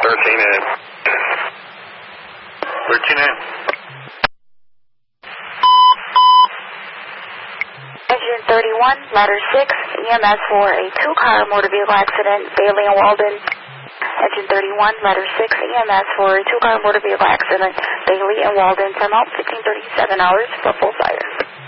13 in. 13 in. Engine 31, ladder 6, EMS for a 2-car motor vehicle accident, Bailey and Walden. Engine 31, ladder 6, EMS for a 2-car motor vehicle accident, Bailey and Walden. Time out 15:37 hours for full fire.